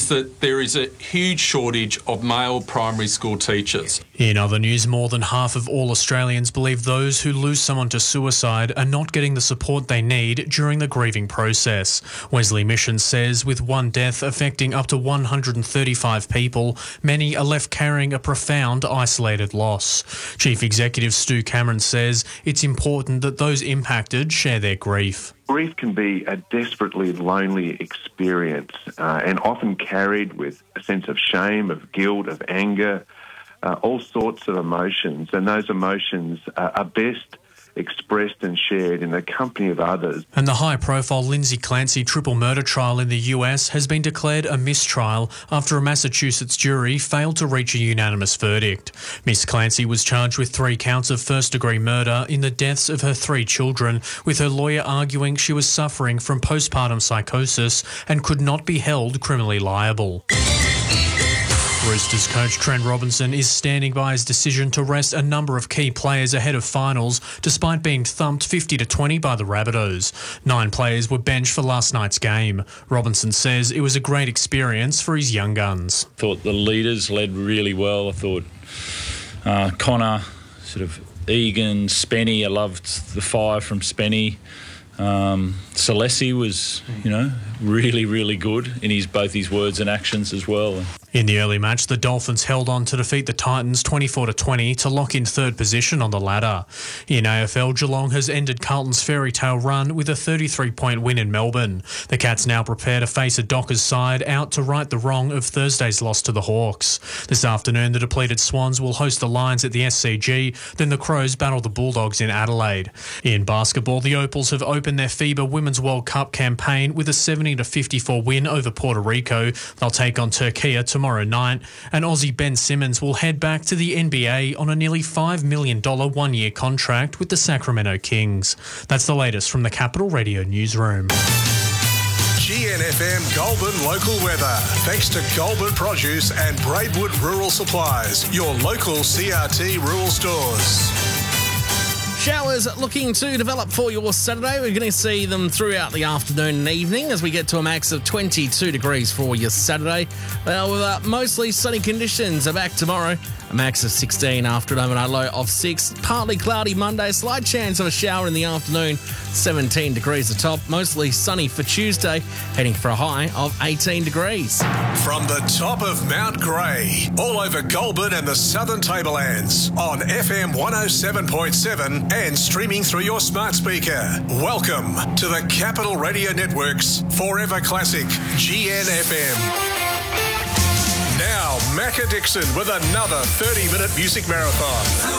is that there is a huge shortage of male primary school teachers. In other news, more than half of all Australians believe those who lose someone to suicide are not getting the support they need during the grieving process. Wesley Mission says with one death affecting up to 135 people, many are left carrying a profound isolated loss. Chief Executive Stu Cameron says it's important that those impacted share their grief. Grief can be a desperately lonely experience and often carried with a sense of shame, of guilt, of anger, all sorts of emotions. And those emotions are best expressed and shared in the company of others. And the high-profile Lindsay Clancy triple murder trial in the US has been declared a mistrial after a Massachusetts jury failed to reach a unanimous verdict. Miss Clancy was charged with 3 counts of first-degree murder in the deaths of her 3 children, with her lawyer arguing she was suffering from postpartum psychosis and could not be held criminally liable. Roosters coach Trent Robinson is standing by his decision to rest a number of key players ahead of finals, despite being thumped 50-20 by the Rabbitohs. 9 players were benched for last night's game. Robinson says it was a great experience for his young guns. Thought the leaders led really well. I thought Connor, sort of Egan, Spenny. I loved the fire from Spenny. Salesi was, really, really good in both his words and actions as well. In the early match, the Dolphins held on to defeat the Titans 24-20 to lock in third position on the ladder. In AFL, Geelong has ended Carlton's fairy tale run with a 33-point win in Melbourne. The Cats now prepare to face a Dockers side out to right the wrong of Thursday's loss to the Hawks. This afternoon, the depleted Swans will host the Lions at the SCG, then the Crows battle the Bulldogs in Adelaide. In basketball, the Opals have opened their FIBA Women's World Cup campaign with a 70-54 win over Puerto Rico. They'll take on Turkey tomorrow night, and Aussie Ben Simmons will head back to the NBA on a nearly $5 million one-year contract with the Sacramento Kings. That's the latest from the Capital Radio newsroom. GNFM Goulburn local weather. Thanks to Goulburn Produce and Braidwood Rural Supplies, your local CRT rural stores. Showers looking to develop for your Saturday. We're going to see them throughout the afternoon and evening as we get to a max of 22 degrees for your Saturday. With mostly sunny conditions are back tomorrow. A max of 16 after an overnight low of 6. Partly cloudy Monday. Slight chance of a shower in the afternoon. 17 degrees atop. Mostly sunny for Tuesday. Heading for a high of 18 degrees. From the top of Mount Grey, all over Goulburn and the Southern Tablelands, on FM 107.7 and streaming through your smart speaker. Welcome to the Capital Radio Network's Forever Classic GNFM. Now, Macca Dixon with another 30-minute music marathon.